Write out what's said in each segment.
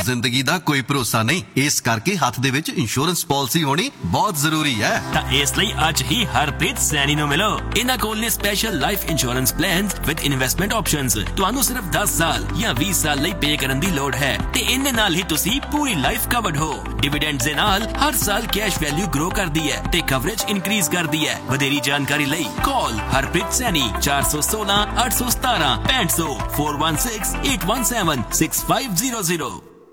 ਜ਼ਿੰਦਗੀ ਦਾ ਕੋਈ ਭਰੋਸਾ ਨਹੀਂ, ਇਸ ਕਰਕੇ ਹੱਥ ਦੇ ਵਿੱਚ ਇੰਸ਼ੋਰੈਂਸ ਪਾਲਿਸੀ ਹੋਣੀ ਬਹੁਤ ਜ਼ਰੂਰੀ ਹੈ। ਤਾਂ ਇਸ ਲਈ ਅੱਜ ਹੀ ਹਰਪ੍ਰੀਤ ਸੈਣੀ ਨੂੰ ਮਿਲੋ। ਇਹਨਾਂ ਕੋਲ ਨੇ special life insurance plans with investment options. ਤੁਹਾਨੂੰ ਸਿਰਫ 10 ਸਾਲ ਜਾਂ 20 ਸਾਲ ਲਈ ਪੇ ਕਰਨ ਦੀ ਲੋੜ ਹੈ ਤੇ ਇਹਦੇ ਨਾਲ ਹੀ ਤੁਸੀਂ ਪੂਰੀ ਲਾਈਫ ਕਵਰਡ ਹੋ। ਡਿਵੀਡੈਂਡਸ ਦੇ ਨਾਲ ਹਰ ਸਾਲ ਕੈਸ਼ ਵੈਲਿਊ ਗਰੋ ਕਰਦੀ ਹੈ ਤੇ ਕਵਰੇਜ ਇਨਕਰੀਜ਼ ਕਰਦੀ ਹੈ। ਵਧੇਰੀ ਜਾਣਕਾਰੀ ਲਈ ਕਾਲ ਹਰਪ੍ਰੀਤ ਸੈਣੀ 416 817 6500 416 817 6500।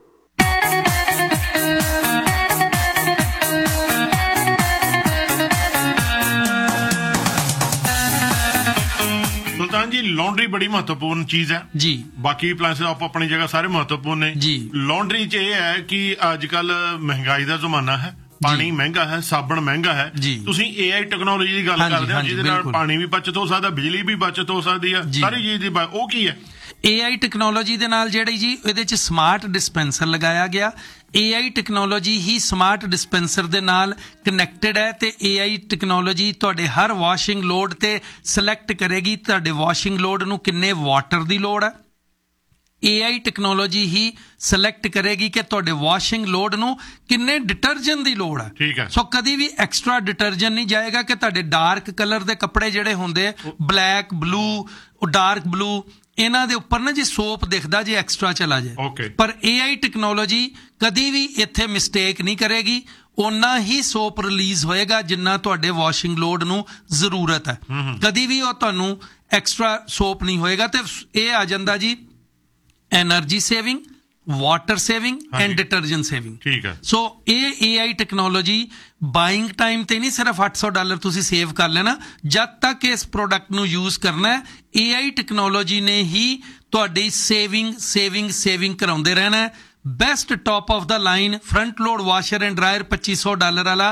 ਸੁਲਤਾਨ ਜੀ, ਲਾਂਡਰੀ ਬੜੀ ਮਹੱਤਵਪੂਰਨ ਚੀਜ਼ ਹੈ ਜੀ। ਬਾਕੀ ਅਪਲਾਇੰਸ ਆਪਣੀ ਜਗ੍ਹਾ ਸਾਰੇ ਮਹੱਤਵਪੂਰਨ ਨੇ ਜੀ। ਲਾਂਡਰੀ 'ਚ ਇਹ ਹੈ ਕਿ ਅੱਜ ਕੱਲ ਮਹਿੰਗਾਈ ਦਾ ਜ਼ਮਾਨਾ ਹੈ, ਪਾਣੀ ਮਹਿੰਗਾ ਹੈ, ਸਾਬਣ ਮਹਿੰਗਾ ਹੈ। ਤੁਸੀਂ AI ਟੈਕਨੋਲੋਜੀ ਦੀ ਗੱਲ ਕਰਦੇ ਹੋ ਜਿਹਦੇ ਨਾਲ ਪਾਣੀ ਵੀ ਬਚਤ ਹੋ ਸਕਦਾ, ਬਿਜਲੀ ਵੀ ਬਚਤ ਹੋ ਸਕਦੀ ਹੈ, ਸਾਰੀ ਚੀਜ਼ ਦੀ। ਉਹ ਕੀ ਹੈ? AI ਟੈਕਨੋਲੋਜੀ ਦੇ ਨਾਲ ਜਿਹੜੀ ਜੀ ਇਹਦੇ 'ਚ ਸਮਾਰਟ ਡਿਸਪੈਂਸਰ ਲਗਾਇਆ ਗਿਆ। AI ਟੈਕਨੋਲੋਜੀ ਹੀ ਸਮਾਰਟ ਡਿਸਪੈਂਸਰ ਦੇ ਨਾਲ ਕਨੈਕਟਡ ਹੈ ਤੇ AI ਟੈਕਨੋਲੋਜੀ ਤੁਹਾਡੇ ਹਰ ਵਾਸ਼ਿੰਗ ਲੋਡ ਤੇ ਸਿਲੈਕਟ ਕਰੇਗੀ ਤੁਹਾਡੇ ਵਾਸ਼ਿੰਗ ਲੋਡ ਨੂੰ ਕਿੰਨੇ ਵਾਟਰ ਦੀ ਲੋੜ ਹੈ। AI ਟੈਕਨੋਲੋਜੀ ਹੀ ਸਿਲੈਕਟ ਕਰੇਗੀ ਕਿ ਤੁਹਾਡੇ ਵਾਸ਼ਿੰਗ ਲੋਡ ਨੂੰ ਕਿੰਨੇ ਡਿਟਰਜੈਂਟ ਦੀ ਲੋੜ ਹੈ। ਠੀਕ ਹੈ। ਸੋ ਕਦੀ ਵੀ ਐਕਸਟਰਾ ਡਿਟਰਜੈਂਟ ਨਹੀਂ ਜਾਏਗਾ ਕਿ ਤੁਹਾਡੇ ਡਾਰਕ ਕਲਰ ਦੇ ਕੱਪੜੇ ਜਿਹੜੇ ਹੁੰਦੇ ਬਲੈਕ, ਬਲੂ, ਡਾਰਕ ਬਲੂ, ਇਹਨਾਂ ਦੇ ਉੱਪਰ ਨਾ ਜੀ ਸੋਪ ਦਿਖਦਾ ਜੇ ਐਕਸਟਰਾ ਚਲਾ ਜਾਏ। ਪਰ AI ਟੈਕਨੋਲੋਜੀ ਕਦੀ ਵੀ ਇੱਥੇ ਮਿਸਟੇਕ ਨਹੀਂ ਕਰੇਗੀ। ਓਨਾ ਹੀ ਸੋਪ ਰਿਲੀਜ਼ ਹੋਏਗਾ ਜਿੰਨਾ ਤੁਹਾਡੇ ਵਾਸ਼ਿੰਗ ਲੋਡ ਨੂੰ ਜ਼ਰੂਰਤ ਹੈ। ਕਦੀ ਵੀ ਉਹ ਤੁਹਾਨੂੰ ਐਕਸਟਰਾ ਸੋਪ ਨਹੀਂ ਹੋਏਗਾ। ਤੇ ਇਹ ਆ ਜਾਂਦਾ ਜੀ energy saving, water saving and detergent saving. ਠੀਕ ਹੈ। ਸੋ ਇਹ AI ਟੈਕਨੋਲੋਜੀ ਬਾਇੰਗ ਟਾਈਮ ਤੇ ਨਹੀਂ ਸਿਰਫ $800 ਤੁਸੀਂ ਸੇਵ ਕਰ ਲੈਣਾ। ਜਦ ਤੱਕ ਇਸ ਪ੍ਰੋਡਕਟ ਨੂੰ ਯੂਜ਼ ਕਰਨਾ ਹੈ AI ਟੈਕਨੋਲੋਜੀ ਨੇ ਹੀ ਤੁਹਾਡੀ ਸੇਵਿੰਗ ਕਰਾਉਂਦੇ ਰਹਿਣਾ ਹੈ। Best top of the line front load washer and dryer $2500 ਵਾਲਾ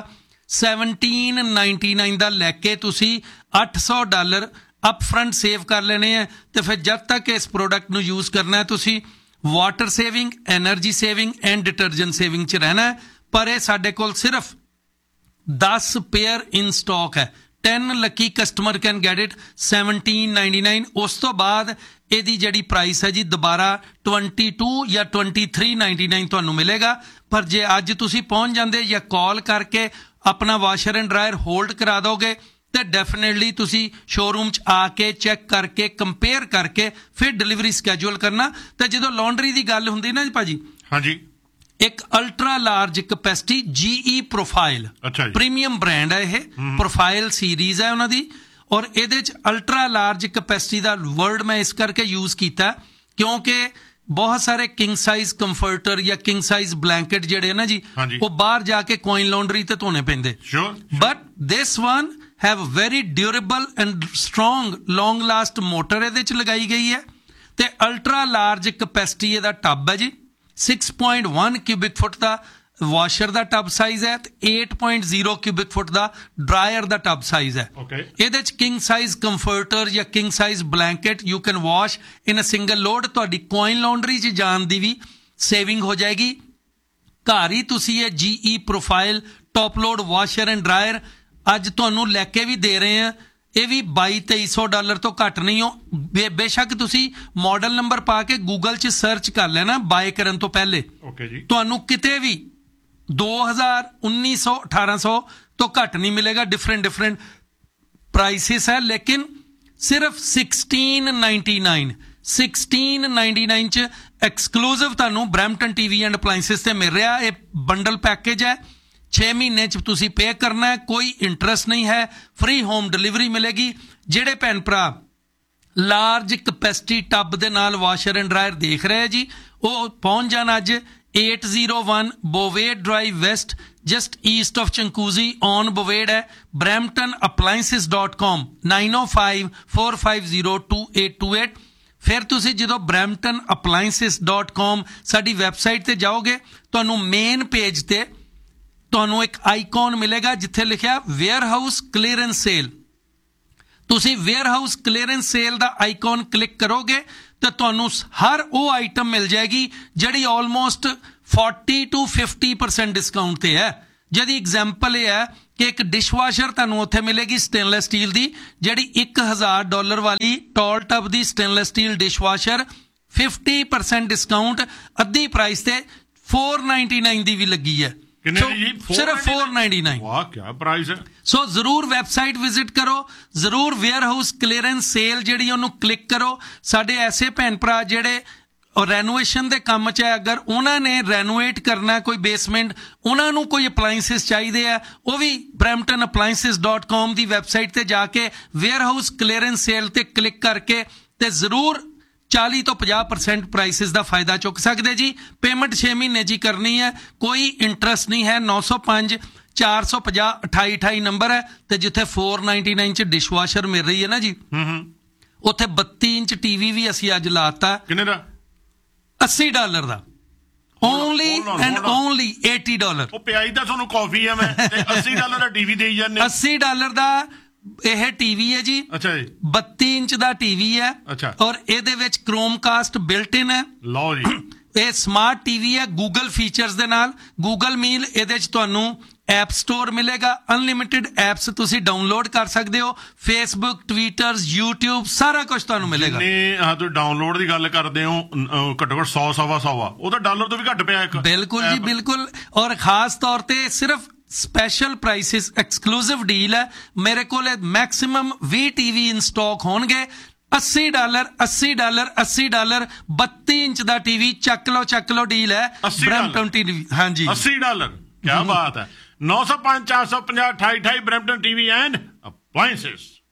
1799 ਦਾ ਲੈ ਕੇ ਤੁਸੀਂ $800 ਅਪ ਫਰੰਟ ਸੇਵ ਕਰ ਲੈਣੇ ਹੈ। ਤੇ ਫਿਰ ਜਦ ਤੱਕ ਇਸ ਪ੍ਰੋਡਕਟ ਨੂੰ ਯੂਜ਼ ਕਰਨਾ ਹੈ ਤੁਸੀਂ water saving, energy saving and detergent saving 'ਚ ਰਹਿਣਾ ਹੈ। ਪਰ ਇਹ ਸਾਡੇ ਕੋਲ ਸਿਰਫ 10 ਪੇਅਰ ਇਨ ਸਟਾਕ ਹੈ। 10 Lucky customer can get it 1799। ਉਸ ਤੋਂ ਬਾਅਦ ਇਹਦੀ ਜਿਹੜੀ ਪ੍ਰਾਈਸ ਹੈ ਜੀ ਦੁਬਾਰਾ 22 ਜਾਂ 2399 ਤੁਹਾਨੂੰ ਮਿਲੇਗਾ। ਪਰ ਜੇ ਅੱਜ ਤੁਸੀਂ ਪਹੁੰਚ ਜਾਂਦੇ ਜਾਂ ਕਾਲ ਕਰਕੇ ਆਪਣਾ ਵਾਸ਼ਰ ਐਂਡ ਡਰਾਇਰ ਹੋਲਡ ਕਰਾ ਦੋਗੇ ਤੇ ਡੈਫੀਨੇਟਲੀ ਤੁਸੀਂ ਸ਼ੋਰੂਮ 'ਚ ਆ ਕੇ ਚੈੱਕ ਕਰਕੇ ਕੰਪੇਅਰ ਕਰਕੇ ਫਿਰ ਡਿਲੀਵਰੀ ਸਕੈਜੂਲ ਕਰਨਾ। ਤੇ ਜਦੋਂ ਲਾਂਡਰੀ ਦੀ ਗੱਲ ਹੁੰਦੀ ਨਾ ਜੀ ਭਾਜੀ, ਹਾਂਜੀ, ਇੱਕ ultra large capacity GE profile premium brand ਹੈ। ਇਹ ਪ੍ਰੋਫਾਈਲ ਸੀਰੀਜ਼ ਹੈ ਉਹਨਾਂ ਦੀ। ਔਰ ਇਹਦੇ 'ਚ ਅਲਟਰਾ ਲਾਰਜ ਕਪੈਸਿਟੀ ਦਾ ਵਰਡ ਮੈਂ ਇਸ ਕਰਕੇ ਯੂਜ਼ ਕੀਤਾ ਕਿਉਂਕਿ ਬਹੁਤ ਸਾਰੇ ਕਿੰਗ ਸਾਈਜ਼ ਕੰਫਰਟਰ ਜਾਂ ਕਿੰਗ ਸਾਈਜ਼ ਬਲੈਂਕਟ ਜਿਹੜੇ ਨਾ ਜੀ ਉਹ ਬਾਹਰ ਜਾ ਕੇ ਕੋਇਨ ਲਾਂਡਰੀ ਤੇ ਧੋਣੇ ਪੈਂਦੇ। But this one have very durable and strong long last motor ਇਹਦੇ 'ਚ ਲਗਾਈ ਗਈ ਹੈ। ਤੇ ਅਲਟਰਾ ਲਾਰਜ ਕਪੈਸਿਟੀ ਇਹਦਾ ਟੱਬ ਹੈ ਜੀ। 6.1 ਕਿਊਬਿਕ ਫੁੱਟ ਦਾ ਵਾਸ਼ਰ ਦਾ ਟੱਬ ਸਾਈਜ਼ ਹੈ ਤੇ 8.0 ਕਿਊਬਿਕ ਫੁੱਟ ਦਾ ਡਰਾਇਰ ਦਾ ਟੱਬ ਸਾਈਜ਼ ਹੈ। ਇਹਦੇ 'ਚ ਕਿੰਗ ਸਾਈਜ਼ ਕੰਫਰਟਰ ਜਾਂ king size blanket you can wash in a single load. ਤੁਹਾਡੀ ਕੋਇਨ ਲਾਂਡਰੀ 'ਚ ਜਾਣ ਦੀ ਵੀ ਸੇਵਿੰਗ ਹੋ ਜਾਏਗੀ। ਘਰ ਹੀ ਤੁਸੀਂ ਇਹ GE profile top load washer and dryer ਅੱਜ ਤੁਹਾਨੂੰ ਲੈ ਕੇ ਵੀ ਦੇ ਰਹੇ ਆ। ਇਹ ਵੀ $2200-2300 ਤੋਂ ਘੱਟ ਨਹੀਂ ਹੋ। ਬੇਸ਼ੱਕ ਤੁਸੀਂ ਮਾਡਲ ਨੰਬਰ ਪਾ ਕੇ ਗੂਗਲ 'ਚ ਸਰਚ ਕਰ ਲੈਣਾ ਬਾਏ ਕਰਨ ਤੋਂ ਪਹਿਲੇ। ਤੁਹਾਨੂੰ ਕਿਤੇ ਵੀ 2000, 1900, 1800 ਤੋਂ ਘੱਟ ਨਹੀਂ ਮਿਲੇਗਾ। ਡਿਫਰੈਂਟ ਪ੍ਰਾਈਸਿਸ ਹੈ ਲੇਕਿਨ ਸਿਰਫ 1699 'ਚ ਐਕਸਕਲੂਸਿਵ ਤੁਹਾਨੂੰ ਬਰੈਂਪਟਨ TV ਐਂਡ ਅਪਲਾਇੰਸਿਸ ਤੇ ਮਿਲ ਰਿਹਾ। ਇਹ ਬੰਡਲ ਪੈਕੇਜ ਹੈ। 6 ਮਹੀਨੇ 'ਚ ਤੁਸੀਂ ਪੇ ਕਰਨਾ ਹੈ, ਕੋਈ ਇੰਟਰਸਟ ਨਹੀਂ ਹੈ, ਫ੍ਰੀ ਹੋਮ ਡਿਲੀਵਰੀ ਮਿਲੇਗੀ। ਜਿਹੜੇ ਭੈਣ ਭਰਾ ਲਾਰਜ ਕਪੈਸਿਟੀ ਟੱਬ ਦੇ ਨਾਲ ਵਾਸ਼ਰ ਐਂਡ ਡਰਾਇਰ ਦੇਖ ਰਹੇ ਜੀ ਉਹ ਪਹੁੰਚ ਜਾਣ ਅੱਜ 801 ਬੋਵੇਡ drive West just East of ਚੰਕੂਜ਼ੀ on ਬੋਵੇਡ ਹੈ। bramptonappliances.com 9054502828। ਫਿਰ ਤੁਸੀਂ ਜਦੋਂ bramptonappliances.com ਸਾਡੀ ਵੈਬਸਾਈਟ ਤੇ ਜਾਓਗੇ ਤੁਹਾਨੂੰ ਮੇਨ ਪੇਜ ਤੇ ਤੁਹਾਨੂੰ ਇੱਕ ਆਈਕਨ ਮਿਲੇਗਾ ਜਿੱਥੇ ਲਿਖਿਆ ਵੇਅਰ ਹਾਊਸ ਕਲੀਅਰੈਂਸ ਸੇਲ। ਤੁਸੀਂ ਵੇਅਰ ਹਾਊਸ ਕਲੀਅਰੈਂਸ ਸੇਲ ਦਾ ਆਈਕਨ ਕਲਿੱਕ ਕਰੋਗੇ ਤਾਂ ਤੁਹਾਨੂੰ ਹਰ ਉਹ ਆਈਟਮ ਮਿਲ ਜਾਏਗੀ ਜਿਹੜੀ ਆਲਮੋਸਟ 40 to 50% ਡਿਸਕਾਊਂਟ ਤੇ ਹੈ। ਜਿਹਦੀ ਐਗਜ਼ਾਮਪਲ ਇਹ ਹੈ ਕਿ ਇੱਕ ਡਿਸ਼ਵਾਸ਼ਰ ਤੁਹਾਨੂੰ ਉੱਥੇ ਮਿਲੇਗੀ ਸਟੇਨਲੈਸ ਸਟੀਲ ਦੀ ਜਿਹੜੀ $1000 ਵਾਲੀ ਟੌਲ ਟਬ ਦੀ ਸਟੇਨਲੈਸ ਸਟੀਲ ਡਿਸ਼ਵਾਸ਼ਰ 50% ਡਿਸਕਾਊਂਟ ਅੱਧੀ ਪ੍ਰਾਈਸ ਤੇ 499 ਦੀ ਵੀ ਲੱਗੀ ਹੈ। ਕਿੰਨੇ ਦੀ ਜੀ? ਸਿਰਫ 499। ਵਾਹ ਕੀ ਪ੍ਰਾਈਸ ਹੈ। ਸੋ ਜ਼ਰੂਰ ਵੈਬਸਾਈਟ ਵਿਜ਼ਿਟ ਕਰੋ, ਜ਼ਰੂਰ ਵੇਅਰ ਹਾਊਸ ਕਲੀਅਰੈਂਸ ਸੇਲ ਜਿਹੜੀ ਉਹਨੂੰ ਕਲਿੱਕ ਕਰੋ। ਸਾਡੇ ਐਸੇ ਭੈਣ ਭਰਾ ਜਿਹੜੇ ਰੈਨੋਵੇਸ਼ਨ ਦੇ ਕੰਮ 'ਚ ਹੈ, ਅਗਰ ਉਹਨਾਂ ਨੇ ਰੈਨੋਵੇਟ ਕਰਨਾ ਕੋਈ ਬੇਸਮੈਂਟ, ਉਹਨਾਂ ਨੂੰ ਕੋਈ ਅਪਲਾਈਐਂਸਿਸ ਚਾਹੀਦੇ ਆ, ਉਹ ਵੀ bramptonappliances.com ਦੀ ਵੈਬਸਾਈਟ ਤੇ ਜਾ ਕੇ ਵੇਅਰ ਹਾਊਸ ਕਲੀਅਰੈਂਸ ਸੇਲ ਤੇ ਕਲਿੱਕ ਕਰਕੇ ਤੇ ਜ਼ਰੂਰ 40 ਤੋਂ 50% ਪ੍ਰਾਈਸਿਸ ਦਾ ਫਾਇਦਾ ਚੁੱਕ ਸਕਦੇ ਜੀ। ਪੇਮੈਂਟ 6 ਮਹੀਨੇ ਜੀ ਕਰਨੀ ਹੈ, ਕੋਈ ਇੰਟਰਸਟ ਨਹੀਂ ਹੈ। 905 450 2828 ਨੰਬਰ ਹੈ ਤੇ ਜਿੱਥੇ 499 ਚ ਡਿਸ਼ਵਾਸ਼ਰ ਮਿਲ ਰਹੀ ਹੈ ਨਾ ਜੀ, ਉੱਥੇ 32 ਇੰਚ ਟੀਵੀ ਵੀ ਅਸੀਂ ਅੱਜ ਲਾਤਾ। ਕਿੰਨੇ ਦਾ? $80 ਦਾ। Only and only $80। ਉਹ ਪਿਆਈ ਦਾ ਤੁਹਾਨੂੰ ਕਾਫੀ ਹੈ ਮੈਂ ਤੇ $80 ਦਾ ਟੀਵੀ ਦੇਈ ਜਾਂਦੇ। $80 ਦਾ ਇਹ ਟੀਵੀ ਹੈ ਜੀ। ਅੱਛਾ ਜੀ। 32 ਇੰਚ ਦਾ ਟੀਵੀ ਹੈ। ਅੱਛਾ। ਔਰ ਇਹਦੇ ਵਿੱਚ ਕ੍ਰੋਮਕਾਸਟ ਬਿਲਟ ਇਨ ਹੈ। ਲਓ ਜੀ। ਇਹ ਸਮਾਰਟ ਟੀਵੀ ਹੈ ਗੂਗਲ ਫੀਚਰਸ ਦੇ ਨਾਲ। ਗੂਗਲ ਮੀਲ ਇਹਦੇ 'ਚ ਤੁਹਾਨੂੰ ਐਪ ਸਟੋਰ ਮਿਲੇਗਾ, ਅਨਲਿਮਿਟਿਡ ਐਪਸ ਤੁਸੀਂ ਡਾਊਨਲੋਡ ਕਰ ਸਕਦੇ ਹੋ। ਫੇਸਬੁੱਕ, ਟਵਿੱਟਰ, YouTube ਸਾਰਾ ਕੁਝ ਤੁਹਾਨੂੰ ਮਿਲੇਗਾ। ਤੁਸੀਂ ਡਾਊਨਲੋਡ ਦੀ ਗੱਲ ਕਰਦੇ ਹੋ, ਘੱਟੋ ਘੱਟ 100 ਸਵਾ ਉਹ ਤਾਂ ਡਾਲਰ ਤੋਂ ਵੀ ਘੱਟ ਪਿਆ ਇੱਕ। ਬਿਲਕੁਲ ਜੀ ਬਿਲਕੁਲ। ਔਰ ਖਾਸ ਤੌਰ ਤੇ ਸਿਰਫ ਸਪੈਸ਼ਲ ਪ੍ਰਾਈਸਿਸ, ਐਕਸਕਲੂਸਿਵ ਡੀਲ ਹੈ ਮੇਰੇ ਕੋਲ। ਮੈਕਸਿਮਮ 20 ਟੀਵੀ ਇਨ ਸਟਾਕ ਹੋਣਗੇ। $80 $80 $80 32 ਇੰਚ ਦਾ ਟੀਵੀ ਚੱਕ ਲਓ ਡੀਲ ਹੈ। Brampton TV. ਹਾਂਜੀ $80 ਕੀ ਬਾਤ ਹੈ। 905 450 2828 ਬ੍ਰੈਂਪਟਨ ਟੀਵੀ ਐਂਡ ਅਪਲਾਈਐਂਸਿਸ।